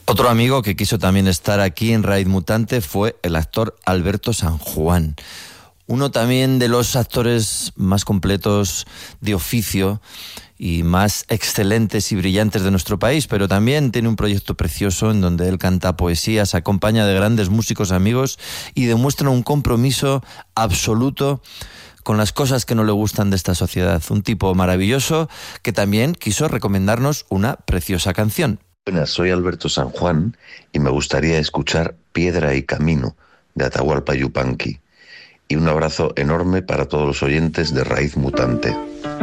Otro amigo que quiso también estar aquí en Raíz Mutante fue el actor Alberto San Juan. Uno también de los actores más completos de oficio y más excelentes y brillantes de nuestro país, pero también tiene un proyecto precioso en donde él canta poesía, se acompaña de grandes músicos amigos y demuestra un compromiso absoluto con las cosas que no le gustan de esta sociedad. Un tipo maravilloso que también quiso recomendarnos una preciosa canción. Buenas, soy Alberto San Juan y me gustaría escuchar Piedra y Camino de Atahualpa Yupanqui. Y un abrazo enorme para todos los oyentes de Raíz Mutante.